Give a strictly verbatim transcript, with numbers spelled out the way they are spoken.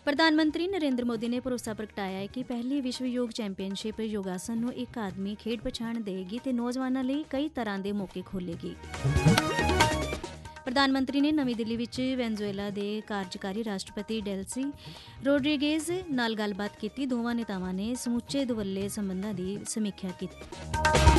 ਪ੍ਰਧਾਨ ਮੰਤਰੀ ਨਰਿੰਦਰ ਮੋਦੀ ਨੇ ਭਰੋਸਾ ਪ੍ਰਗਟਾਇਆ ਹੈ ਕਿ ਪਹਿਲੀ ਵਿਸ਼ਵ ਯੋਗ ਚੈਂਪੀਅਨਸ਼ਿਪ ਯੋਗਾਸਨ ਨੂੰ ਇੱਕ ਆਦਮੀ ਖੇਡ ਪਛਾਣ ਦੇਗੀ ਤੇ ਨੌਜਵਾਨਾਂ ਲਈ ਕਈ ਤਰ੍ਹਾਂ ਦੇ ਮੌਕੇ ਖੋਲ੍ਹੇਗੀ। ਪ੍ਰਧਾਨ ਮੰਤਰੀ ਨੇ ਨਵੀਂ ਦਿੱਲੀ ਵਿੱਚ ਵੈਨਜ਼ੂਏਲਾ ਦੇ ਕਾਰਜਕਾਰੀ ਰਾਸ਼ਟਰਪਤੀ ਡੈਲਸੀ ਰੋਡਰੀਗੇਜ਼ ਨਾਲ ਗੱਲਬਾਤ ਕੀਤੀ। ਦੋਵਾਂ ਨੇਤਾਵਾਂ ਨੇ ਸਮੁੱਚੇ ਦੁਵੱਲੇ ਸੰਬੰਧਾਂ ਦੀ ਸਮੀਖਿਆ ਕੀਤੀ।